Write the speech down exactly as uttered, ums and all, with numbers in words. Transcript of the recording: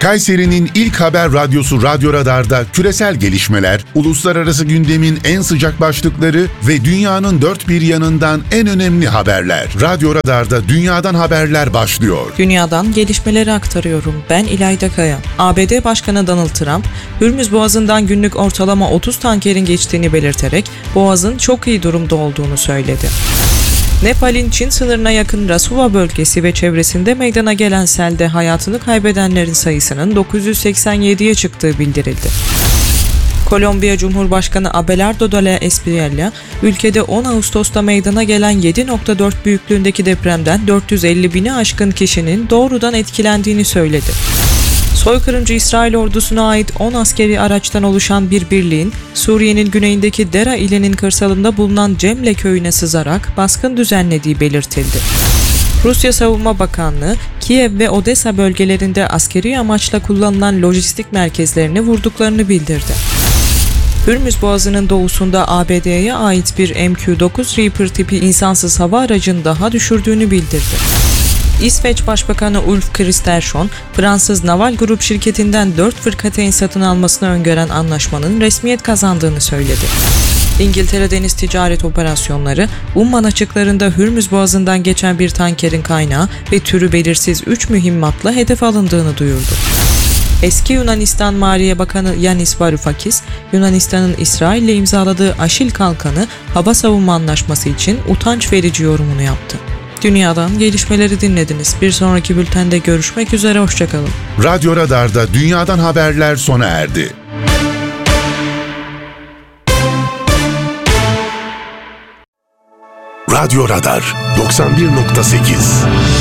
Kayseri'nin ilk haber radyosu Radyo Radar'da küresel gelişmeler, uluslararası gündemin en sıcak başlıkları ve dünyanın dört bir yanından en önemli haberler. Radyo Radar'da dünyadan haberler başlıyor. Dünyadan gelişmeleri aktarıyorum. Ben İlayda Kaya. A B D Başkanı Donald Trump, Hürmüz Boğazı'ndan günlük ortalama otuz tankerin geçtiğini belirterek Boğaz'ın çok iyi durumda olduğunu söyledi. Nepal'in Çin sınırına yakın Rasuva bölgesi ve çevresinde meydana gelen selde hayatını kaybedenlerin sayısının dokuz yüz seksen yediye çıktığı bildirildi. Kolombiya Cumhurbaşkanı Abelardo de la Espriella, ülkede on Ağustos'ta meydana gelen yedi nokta dört büyüklüğündeki depremden dört yüz elli bini aşkın kişinin doğrudan etkilendiğini söyledi. Soykırımcı İsrail ordusuna ait on askeri araçtan oluşan bir birliğin, Suriye'nin güneyindeki Dera ilinin kırsalında bulunan Cemle köyüne sızarak baskın düzenlediği belirtildi. Rusya Savunma Bakanlığı, Kiev ve Odessa bölgelerinde askeri amaçla kullanılan lojistik merkezlerini vurduklarını bildirdi. Hürmüz Boğazı'nın doğusunda A B D'ye ait bir M Q dokuz Reaper tipi insansız hava aracını daha düşürdüğünü bildirdi. İsveç Başbakanı Ulf Kristersson, Fransız Naval Grup şirketinden dört fırkateyn satın almasını öngören anlaşmanın resmiyet kazandığını söyledi. İngiltere Deniz Ticaret Operasyonları, Umman açıklarında Hürmüz Boğazı'ndan geçen bir tankerin kaynağı ve türü belirsiz üç mühimmatla hedef alındığını duyurdu. Eski Yunanistan Maliye Bakanı Yanis Varoufakis, Yunanistan'ın İsrail'le imzaladığı Aşil Kalkanı hava savunma anlaşması için utanç verici yorumunu yaptı. Dünyadan gelişmeleri dinlediniz. Bir sonraki bültende görüşmek üzere, hoşçakalın. Radyo Radar'da dünyadan haberler sona erdi. Radyo Radar doksan bir nokta sekiz